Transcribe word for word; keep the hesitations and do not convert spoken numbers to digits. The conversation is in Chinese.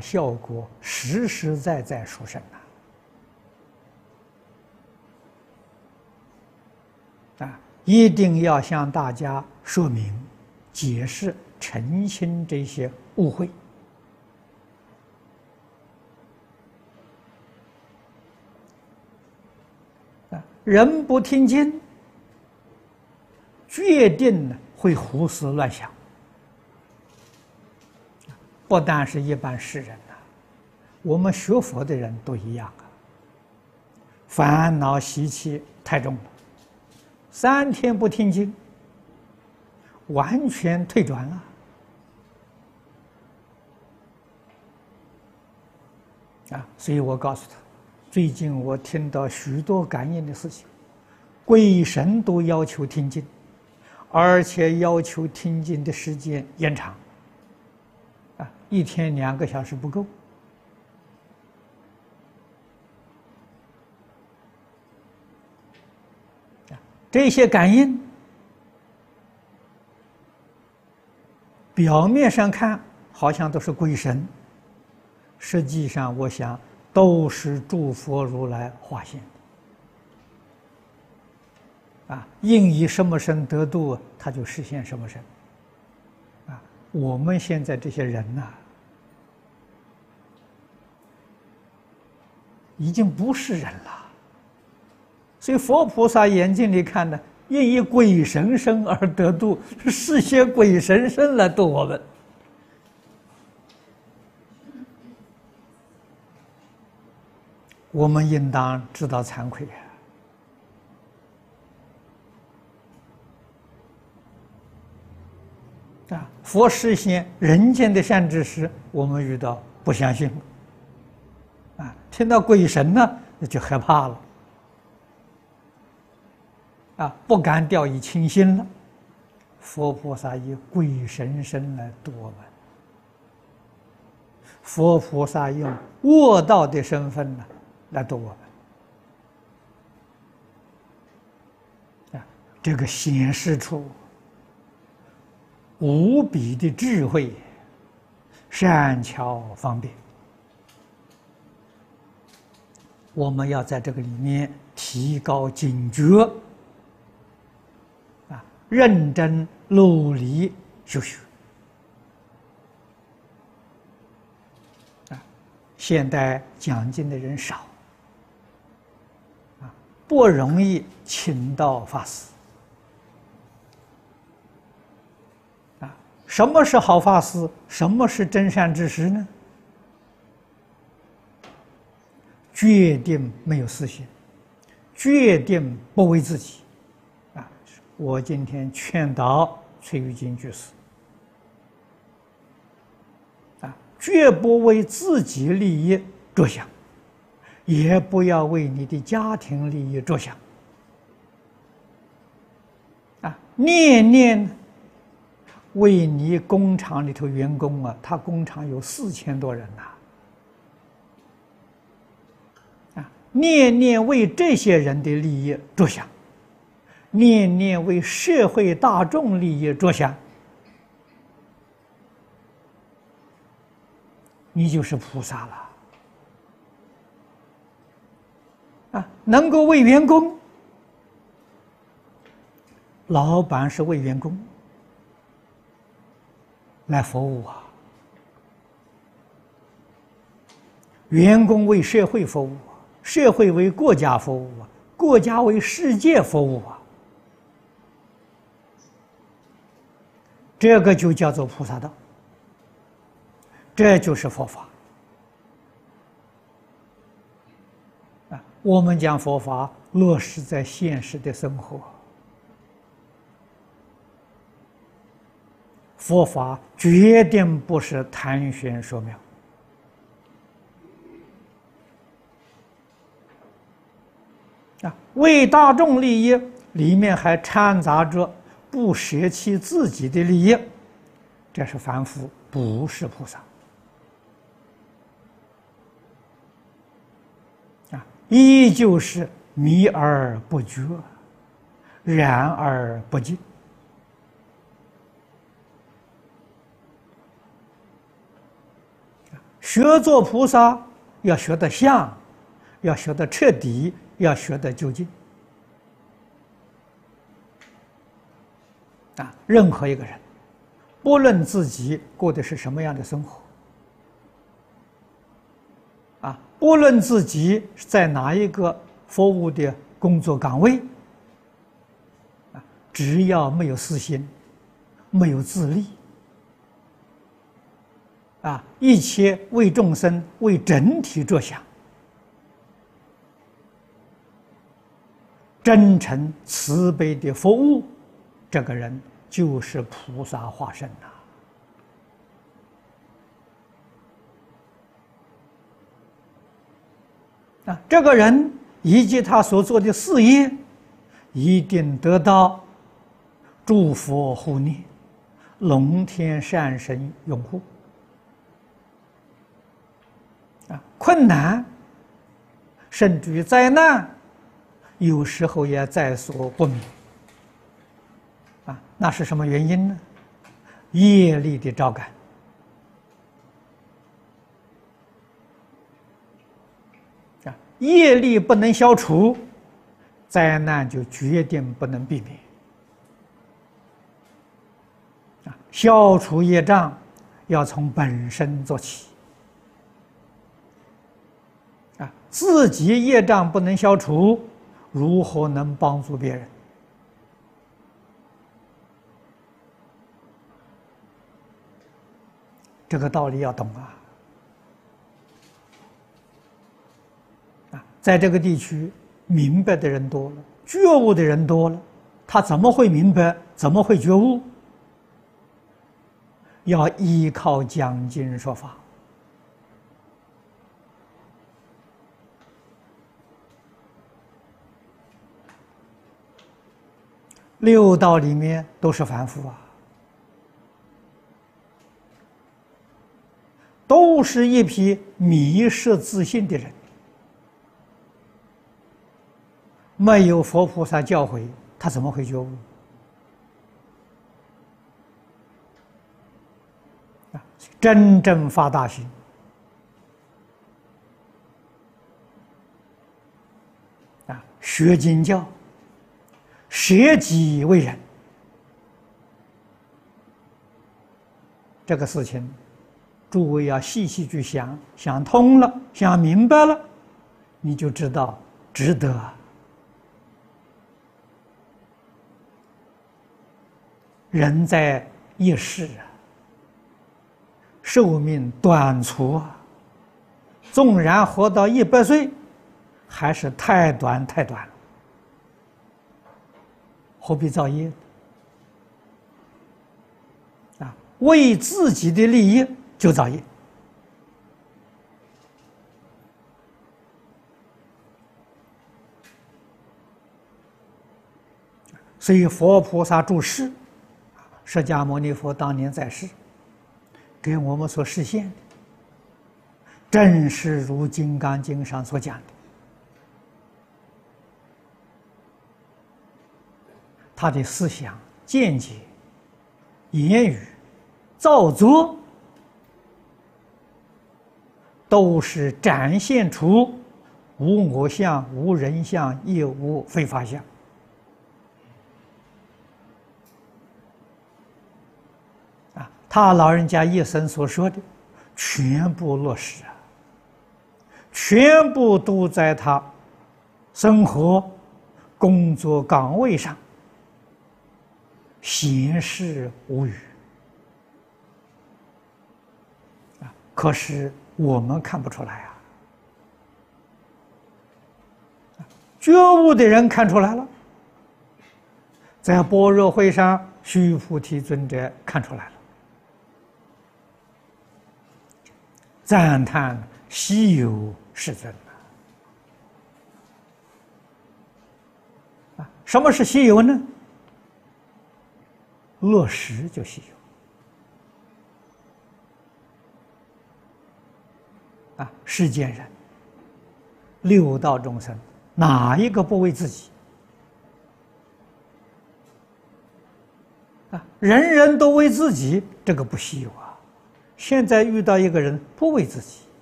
效果实实在在殊胜啊！啊，一定要向大家说明、解释、澄清这些误会。啊，人不听经，决定呢会胡思乱想。不但是一般世人呐，我们学佛的人都一样啊。烦恼习气太重了，三天不听经，完全退转了。啊，所以我告诉他，最近我听到许多感应的事情，鬼神都要求听经，而且要求听经的时间延长。啊，一天两个小时不够。啊，这些感应，表面上看好像都是鬼神，实际上我想都是诸佛如来化现的。啊，应以什么身得度，他就实现什么身。啊，我们现在这些人呐、啊，已经不是人了。所以佛菩萨眼睛里看呢，应以鬼神身而得度，是些鬼神身来度我们。我们应当知道惭愧啊！啊，佛实现人间的善知识，我们遇到不相信了，啊，听到鬼神呢，那就害怕了，啊，不敢掉以轻心了。佛菩萨以鬼神身来度我们，佛菩萨用卧道的身份呢来度我们，啊，这个显示出无比的智慧、善巧方便。我们要在这个里面提高警觉，啊，认真努力修学。啊，现代讲经的人少，啊，不容易请到法师。什么是好法师？什么是真善知识呢？决定没有私心，决定不为自己。啊，我今天劝导崔玉金居士，啊，绝不为自己利益着想，也不要为你的家庭利益着想。啊，念念为你工厂里头员工啊，他工厂有四千多人呐，啊，念念为这些人的利益着想，念念为社会大众利益着想，你就是菩萨了。啊，能够为员工，老板是为员工来服务啊，员工为社会服务，社会为国家服务啊，国家为世界服务啊，这个就叫做菩萨道，这就是佛法啊。我们讲佛法落实在现实的生活。佛法决定不是谈玄说妙，啊，为大众利益里面还掺杂着不舍弃自己的利益，这是凡夫，不是菩萨。啊，依旧是迷而不觉，然而不净。 学做菩萨要学得像，要学得彻底，要学得究竟。啊，任何一个人，不论自己过的是什么样的生活，啊，不论自己在哪一个服务的工作岗位，啊，只要没有私心，没有自利，啊，一切为众生、为整体着想，真诚慈悲的服务，这个人就是菩萨化身呐。啊，这个人以及他所做的事业，一定得到诸佛护念、龙天善神拥护。啊，困难，甚至于灾难，有时候也在所不免。啊，那是什么原因呢？业力的招感。啊，业力不能消除，灾难就决定不能避免。啊，消除业障要从本身做起。啊，自己业障不能消除，如何能帮助别人？这个道理要懂啊！啊，在这个地区明白的人多了，觉悟的人多了，他怎么会明白？怎么会觉悟？要依靠讲经说法。六道里面都是凡夫啊，都是一批迷失自信的人，没有佛菩萨教诲，他怎么会觉悟？啊，真正发大心，啊，学经教，舍己为人，这个事情，诸位要细细去想，想通了，想明白了，你就知道值得。人在一世啊，寿命短促啊，纵然活到一百岁，还是太短太短了。何必造业？啊，为自己的利益就造业。所以佛菩萨住世，释迦牟尼佛当年在世，给我们所实现的，正是如《金刚经》上所讲的。他的思想、见解、言语、造作，都是展现出无我相、无人相，也无非法相。啊，他老人家一生所说的，全部落实啊，全部都在他生活、工作岗位上显示无语啊！可是我们看不出来啊，觉悟的人看出来了，在般若会上，须菩提尊者看出来了，赞叹稀有世尊啊！什么是稀有呢？落实就稀有啊！世间人，六道众生，哪一个不为自己？啊，人人都为自己，这个不稀有啊！ 现在遇到一个人不为自己，